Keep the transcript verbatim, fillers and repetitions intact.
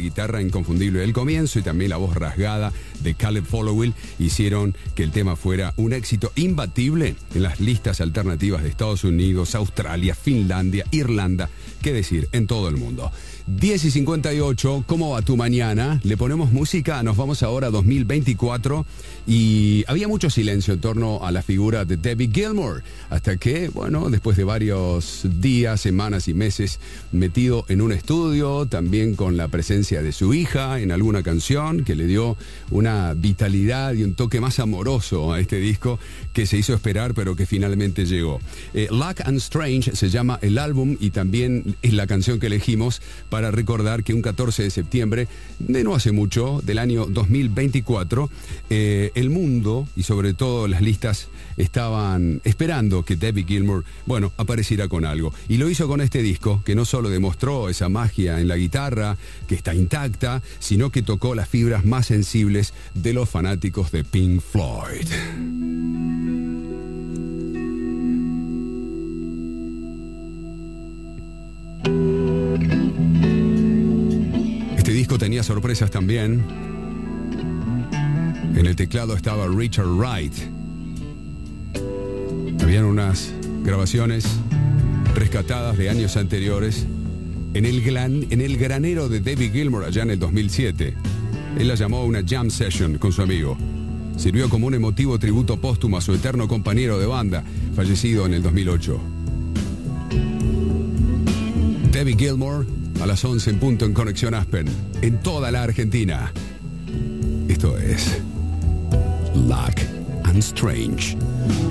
guitarra inconfundible del comienzo y también la voz rasgada de Caleb Followill hicieron que el tema fuera un éxito imbatible en las listas alternativas de Estados Unidos, Australia, Finlandia, Irlanda, qué decir, en todo el mundo. diez y cincuenta y ocho, ¿cómo va tu mañana? Le ponemos música, nos vamos ahora a dos mil veinticuatro y había mucho silencio en torno a la figura de David Gilmour, hasta que, bueno, después de varios días, semanas y meses metido en un estudio, también con la presencia de su hija en alguna canción que le dio una vitalidad y un toque más amoroso a este disco que se hizo esperar pero que finalmente llegó. Eh, Luck and Strange se llama el álbum y también es la canción que elegimos para para recordar que un catorce de septiembre, de no hace mucho, del año dos mil veinticuatro, eh, el mundo y sobre todo las listas estaban esperando que David Gilmour, bueno, apareciera con algo. Y lo hizo con este disco, que no solo demostró esa magia en la guitarra, que está intacta, sino que tocó las fibras más sensibles de los fanáticos de Pink Floyd. Este disco tenía sorpresas también. En el teclado estaba Richard Wright. Habían unas grabaciones rescatadas de años anteriores en el, gran, en el granero de David Gilmour allá en el dos mil siete. Él la llamó una jam session con su amigo. Sirvió como un emotivo tributo póstumo a su eterno compañero de banda, fallecido en el dos mil ocho. David Gilmour a las once en punto en Conexión Aspen, en toda la Argentina. Esto es Luck and Strange.